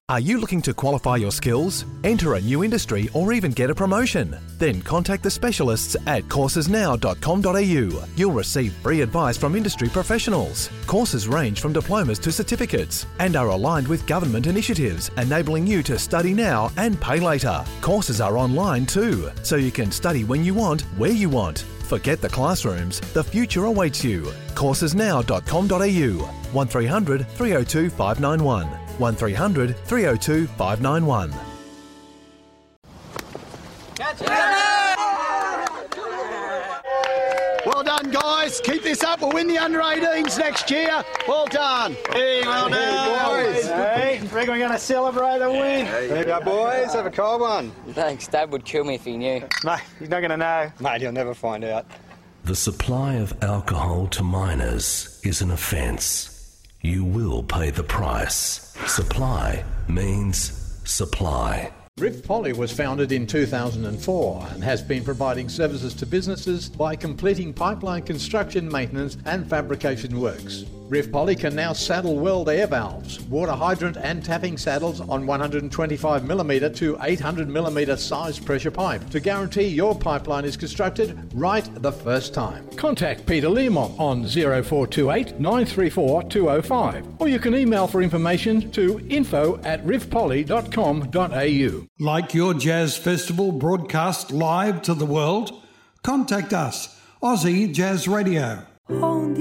Are you looking to qualify your skills, enter a new industry or even get a promotion? Then contact the specialists at coursesnow.com.au. You'll receive free advice from industry professionals. Courses range from diplomas to certificates and are aligned with government initiatives, enabling you to study now and pay later. Courses are online too, so you can study when you want, where you want. Forget the classrooms, the future awaits you. Coursesnow.com.au. 1300 302 591. 1300 302 591. Well done, guys. Keep this up. We'll win the under-18s next year. Well done. Hey, well done. Hey, boys. Hey, reckon we're going to celebrate a win? There you go, boys. Have a cold one. Thanks. Dad would kill me if he knew. Mate, he's not going to know. Mate, he'll never find out. The supply of alcohol to minors is an offence. You will pay the price. Supply means supply. Rift Poly was founded in 2004 and has been providing services to businesses by completing pipeline construction, maintenance and fabrication works. Rift Poly can now saddle weld air valves, water hydrant and tapping saddles on 125mm to 800mm size pressure pipe to guarantee your pipeline is constructed right the first time. Contact Peter Learmont on 0428 934 205 or you can email for information to info@riftpoly.com.au. Like your jazz festival broadcast live to the world? Contact us, Aussie Jazz Radio.